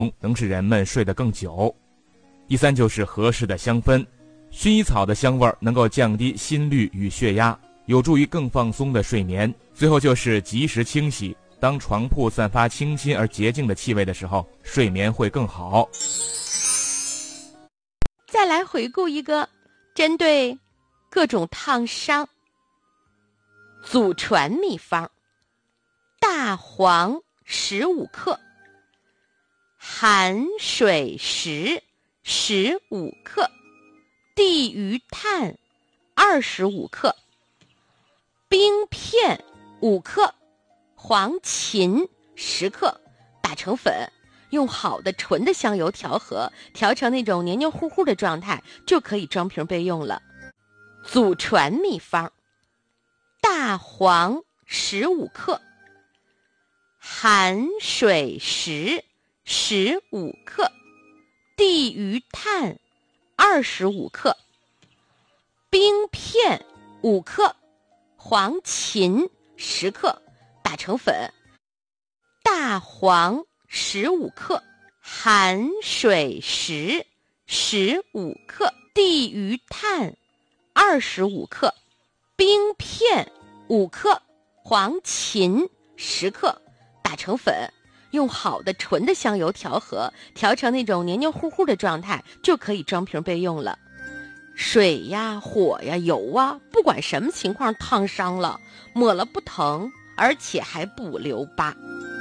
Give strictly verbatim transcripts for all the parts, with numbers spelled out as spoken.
能使人们睡得更久。第三就是合适的香氛，薰衣草的香味能够降低心率与血压，有助于更放松的睡眠。最后就是及时清洗，当床铺散发清新而洁净的气味的时候，睡眠会更好。 再来回顾一个针对各种烫伤祖传秘方：大黄十五克，含水石十五克，地榆炭二十五克，冰片五克，黄芩十克，打成粉，用好的纯的香油调和，调成那种黏黏糊糊的状态，就可以装瓶备用了。祖传秘方：大黄十五克，含水石十五克，地榆炭二十五克，冰片五克，黄芩十克，打成粉。大黄十五克，含水石十五克，地榆炭二十五克，冰片五克，黄芩十克，打成粉，用好的纯的香油调和，调成那种黏黏糊糊的状态，就可以装瓶备用了。水呀、火呀、油啊，不管什么情况烫伤了，抹了不疼，而且还不留疤。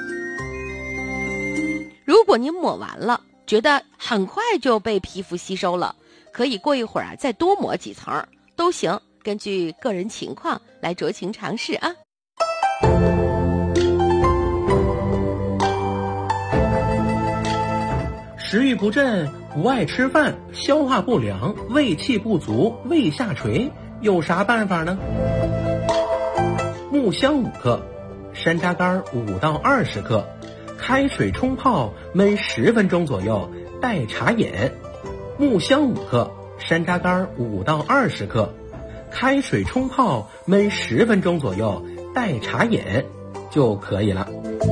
如果您抹完了，觉得很快就被皮肤吸收了，可以过一会儿啊，再多抹几层都行，根据个人情况来酌情尝试啊。 食欲不振，不爱吃饭，消化不良，胃气不足，胃下垂，有啥办法呢？木香五克，山楂干五到二十克，开水冲泡，焖十分钟左右，代茶饮。木香五克，山楂干五到二十克，开水冲泡，焖十分钟左右，代茶饮就可以了。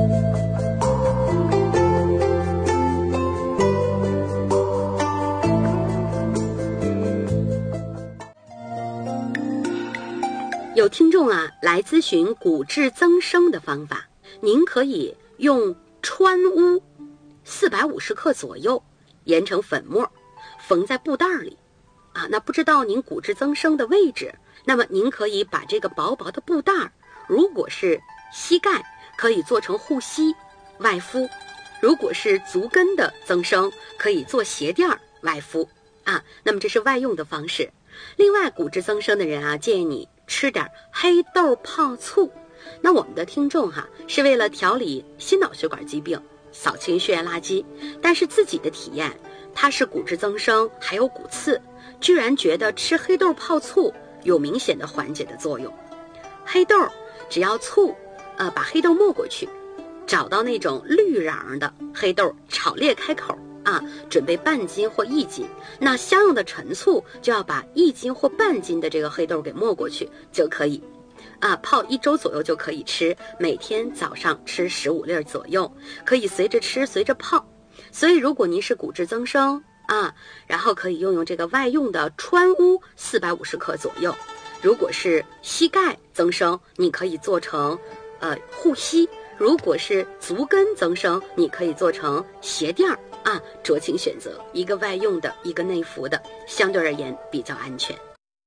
有听众啊来咨询骨质增生的方法，您可以用川乌四百五十克左右研成粉末，缝在布袋里啊。那不知道您骨质增生的位置，那么您可以把这个薄薄的布袋，如果是膝盖，可以做成护膝外敷；如果是足跟的增生，可以做鞋垫外敷啊。那么这是外用的方式。另外，骨质增生的人啊，建议你吃点黑豆泡醋。那我们的听众哈、啊，是为了调理心脑血管疾病，扫清血液垃圾，但是自己的体验，他是骨质增生，还有骨刺，居然觉得吃黑豆泡醋有明显的缓解的作用。黑豆只要醋，呃，把黑豆没过去，找到那种绿瓤的黑豆，炒裂开口啊，准备半斤或一斤。那相应的陈醋就要把一斤或半斤的这个黑豆给没过去就可以。啊，泡一周左右就可以吃，每天早上吃十五粒左右，可以随着吃随着泡。所以如果您是骨质增生啊，然后可以用用这个外用的川乌四百五十克左右。如果是膝盖增生，你可以做成呃护膝；如果是足跟增生，你可以做成鞋垫啊，酌情选择，一个外用的，一个内服的，相对而言比较安全。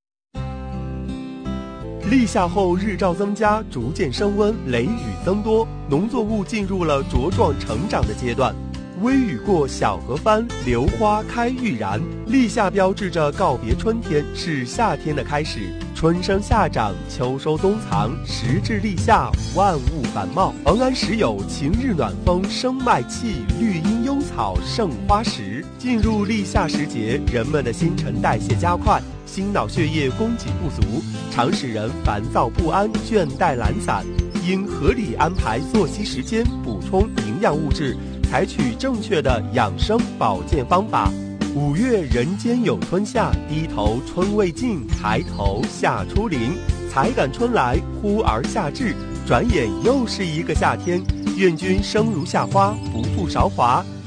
立夏后日照增加，逐渐升温，雷雨增多，农作物进入了茁壮成长的阶段。微雨过，小荷翻，榴花开欲燃。立夏标志着告别春天，是夏天的开始。春生夏长，秋收冬藏，时至立夏，万物繁茂。恒安时有晴日暖风生麦气，绿荫幽草盛花时。进入立夏时节，人们的新陈代谢加快，心脑血液供给不足，常使人烦躁不安、倦怠懒散。应合理安排作息时间，补充营养物质，采取正确的养生保健方法。五月人间有春夏，低头春未尽，抬头夏初临。才感春来，忽而夏至，转眼又是一个夏天。愿君生如夏花，不负韶华，